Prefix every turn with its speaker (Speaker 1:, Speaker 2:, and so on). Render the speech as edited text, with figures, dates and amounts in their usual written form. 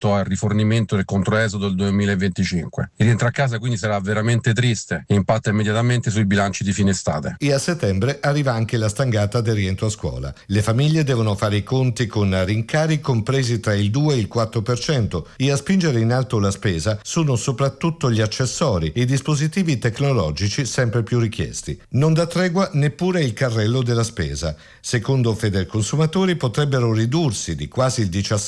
Speaker 1: rispetto al rifornimento del controesodo del 2025. Il rientro a casa quindi sarà veramente triste e impatta immediatamente sui bilanci di fine estate.
Speaker 2: E a settembre arriva anche la stangata del rientro a scuola. Le famiglie devono fare i conti con rincari compresi tra il 2 e il 4% e a spingere in alto la spesa sono soprattutto gli accessori e i dispositivi tecnologici sempre più richiesti. Non dà tregua neppure il carrello della spesa. Secondo Federconsumatori potrebbero ridursi di quasi il 17%